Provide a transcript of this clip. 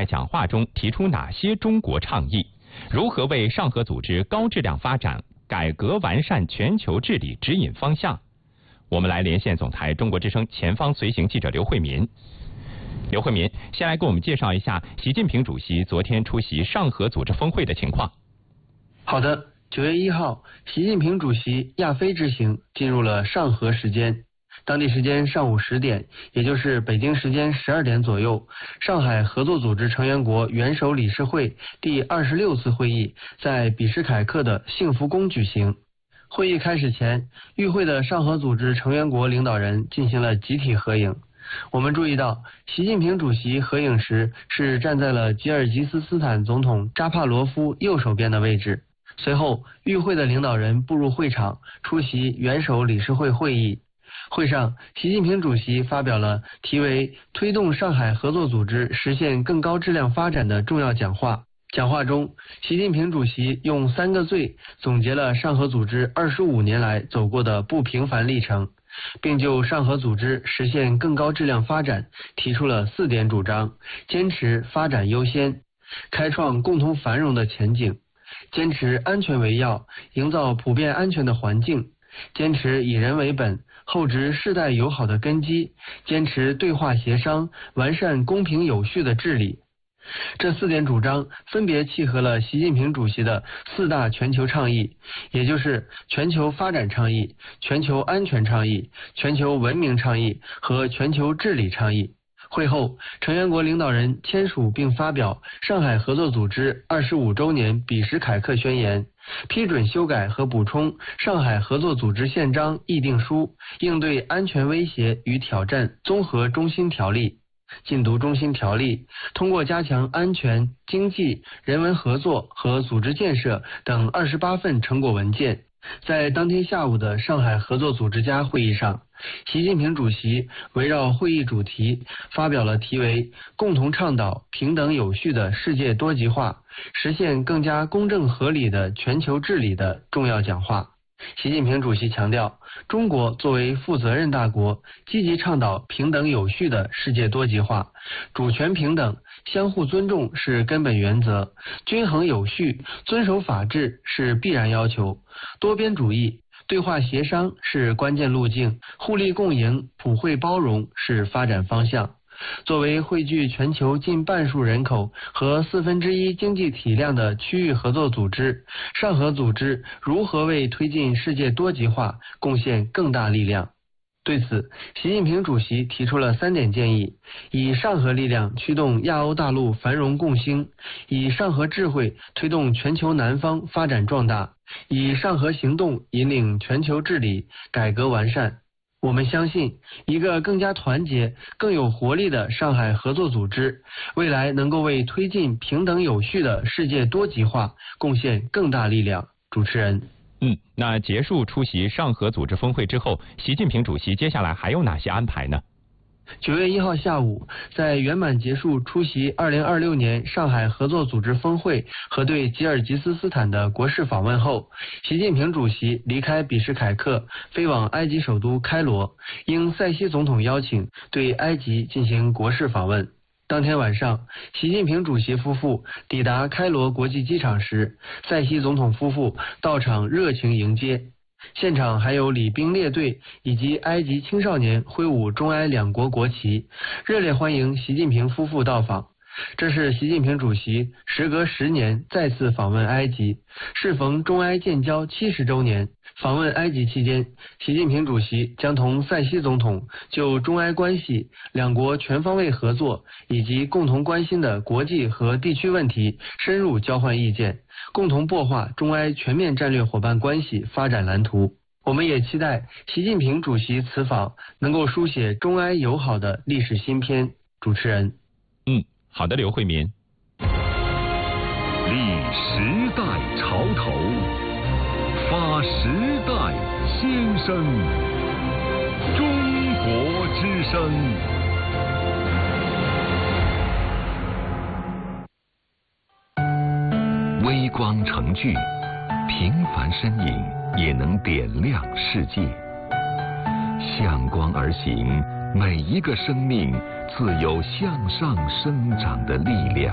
在讲话中提出哪些中国倡议？如何为上合组织高质量发展、改革完善全球治理指引方向？我们来连线总台中国之声前方随行记者刘慧民。刘慧民，先来给我们介绍一下习近平主席昨天出席上合组织峰会的情况。 好的，9月1号，习近平主席亚非之行进入了上合时间。当地时间上午10点，也就是北京时间12点左右，上海合作组织成员国元首理事会第26次会议在比什凯克的幸福宫举行。会议开始前，与会的上合组织成员国领导人进行了集体合影。我们注意到，习近平主席合影时是站在了吉尔吉斯斯坦总统扎帕罗夫右手边的位置。随后，与会的领导人步入会场，出席元首理事会会议。会上，习近平主席发表了题为《推动上海合作组织实现更高质量发展》的重要讲话。讲话中，习近平主席用3个最总结了上合组织25年来走过的不平凡历程，并就上合组织实现更高质量发展提出了4点主张：坚持发展优先，开创共同繁荣的前景；坚持安全为要，营造普遍安全的环境；坚持以人为本，厚植世代友好的根基；坚持对话协商，完善公平有序的治理。这4点主张分别契合了习近平主席的4大全球倡议，也就是全球发展倡议、全球安全倡议、全球文明倡议和全球治理倡议。会后，成员国领导人签署并发表上海合作组织25周年比什凯克宣言，批准修改和补充上海合作组织宪章议定书，应对安全威胁与挑战综合中心条例。禁毒中心条例通过加强安全、经济、人文合作和组织建设等28份成果文件。在当天下午的上海合作组织家会议上，习近平主席围绕会议主题发表了题为“共同倡导平等有序的世界多极化，实现更加公正合理的全球治理”的重要讲话。习近平主席强调，中国作为负责任大国，积极倡导平等有序的世界多极化，主权平等、相互尊重是根本原则，均衡有序、遵守法治是必然要求，多边主义、对话协商是关键路径，互利共赢、普惠包容是发展方向。作为汇聚全球近半数人口和1/4经济体量的区域合作组织，上合组织如何为推进世界多极化贡献更大力量？对此，习近平主席提出了3点建议：以上合力量驱动亚欧大陆繁荣共兴，以上合智慧推动全球南方发展壮大，以上合行动引领全球治理改革完善。我们相信，一个更加团结、更有活力的上海合作组织，未来能够为推进平等有序的世界多极化贡献更大力量。主持人， 那结束出席上合组织峰会之后，习近平主席接下来还有哪些安排呢 ？9月1号下午，在圆满结束出席2026年上海合作组织峰会和对吉尔吉斯斯坦的国事访问后，习近平主席离开比什凯克，飞往埃及首都开罗，应塞西总统邀请，对埃及进行国事访问。当天晚上，习近平主席夫妇抵达开罗国际机场时，塞西总统夫妇到场热情迎接。现场还有礼宾列队以及埃及青少年挥舞中埃2国国旗，热烈欢迎习近平夫妇到访。这是习近平主席时隔10年再次访问埃及，适逢中埃建交70周年。访问埃及期间，习近平主席将同塞西总统就中埃关系、2国全方位合作以及共同关心的国际和地区问题深入交换意见，共同擘画中埃全面战略伙伴关系发展蓝图。我们也期待习近平主席此访能够书写中埃友好的历史新篇。主持人， 好的，刘慧民。 立时代潮头，发时代先声，中国之声。微光成炬，平凡身影也能点亮世界。向光而行，每一个生命自有向上生长的力量。